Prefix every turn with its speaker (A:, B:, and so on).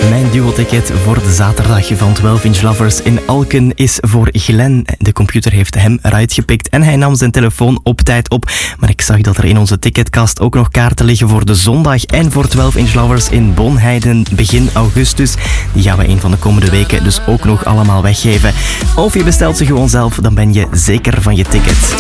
A: Mijn duo-ticket voor de zaterdag van 12 Inch Lovers in Alken is voor Glenn. De computer heeft hem eruit gepikt en hij nam zijn telefoon op tijd op. Maar ik zag dat er in onze ticketkast ook nog kaarten liggen voor de zondag en voor 12 Inch Lovers in Bonheiden begin augustus. Die gaan we een van de komende weken dus ook nog allemaal weggeven. Of je bestelt ze gewoon zelf, dan ben je zeker van je ticket.